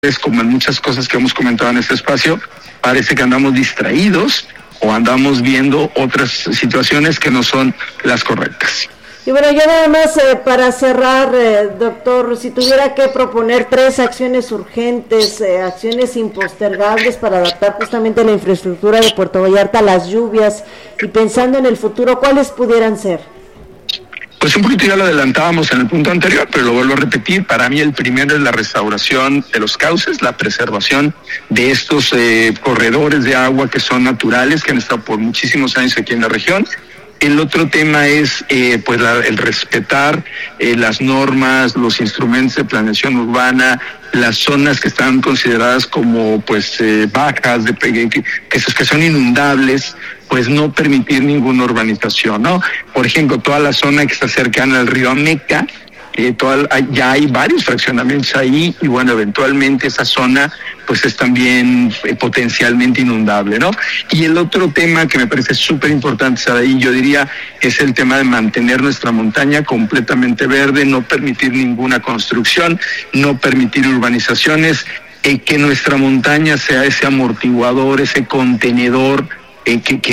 como en muchas cosas que hemos comentado en este espacio, parece que andamos distraídos o andamos viendo otras situaciones que no son las correctas. Y bueno, ya nada más para cerrar, doctor, si tuviera que proponer 3 acciones urgentes, acciones impostergables para adaptar justamente la infraestructura de Puerto Vallarta a las lluvias y pensando en el futuro, ¿cuáles pudieran ser? Pues un poquito ya lo adelantábamos en el punto anterior, pero lo vuelvo a repetir. Para mí el primero es la restauración de los cauces, la preservación de estos corredores de agua que son naturales, que han estado por muchísimos años aquí en la región. El otro tema es el respetar las normas, los instrumentos de planeación urbana, las zonas que están consideradas como bajas, que son inundables, pues no permitir ninguna urbanización, ¿no? Por ejemplo, toda la zona que está cercana al río Ameca, ya hay varios fraccionamientos ahí y bueno, eventualmente esa zona pues es también potencialmente inundable, ¿no? Y el otro tema que me parece súper importante, Saraí, yo diría, es el tema de mantener nuestra montaña completamente verde, no permitir ninguna construcción, no permitir urbanizaciones, que nuestra montaña sea ese amortiguador, ese contenedor que